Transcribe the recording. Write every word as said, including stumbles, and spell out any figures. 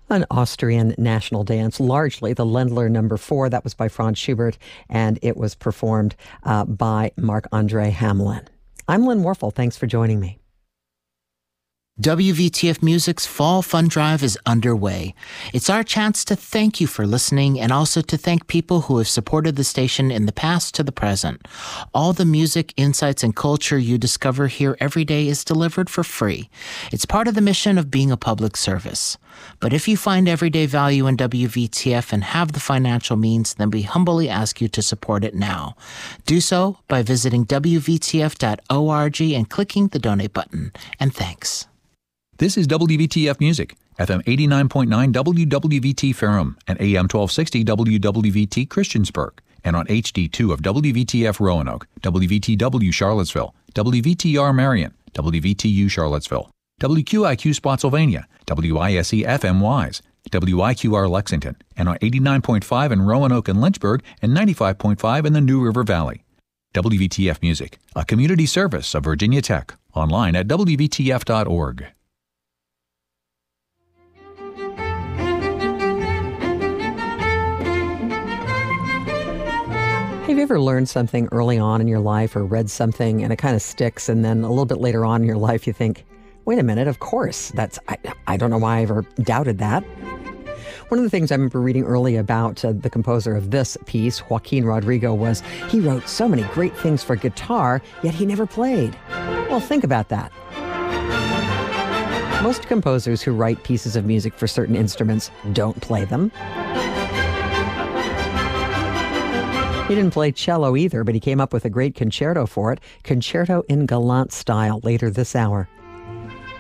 An Austrian national dance, largely the Ländler number four. That was by Franz Schubert, and it was performed uh, by Marc-Andre Hamelin. I'm Lynn Warfel. Thanks for joining me. W V T F Music's Fall Fund Drive is underway. It's our chance to thank you for listening and also to thank people who have supported the station in the past to the present. All the music, insights, and culture you discover here every day is delivered for free. It's part of the mission of being a public service. But if you find everyday value in W V T F and have the financial means, then we humbly ask you to support it now. Do so by visiting W V T F dot org and clicking the donate button. And thanks. This is W V T F Music, F M eighty-nine point nine W W V T Ferrum and A M twelve sixty W W V T Christiansburg, and on H D two of W V T F Roanoke, W V T W Charlottesville, W V T R Marion, W V T U Charlottesville, W Q I Q Spotsylvania, W I S E F M Wise, W I Q R Lexington, and on eighty-nine point five in Roanoke and Lynchburg and ninety-five point five in the New River Valley. W V T F Music, a community service of Virginia Tech, online at W V T F dot org. Have you ever learned something early on in your life or read something and it kind of sticks, and then a little bit later on in your life you think, wait a minute, of course, that's, I, I don't know why I ever doubted that. One of the things I remember reading early about uh, the composer of this piece, Joaquin Rodrigo, was he wrote so many great things for guitar, yet he never played. Well, think about that. Most composers who write pieces of music for certain instruments don't play them. He didn't play cello either, but he came up with a great concerto for it, Concerto in Galant Style, later this hour.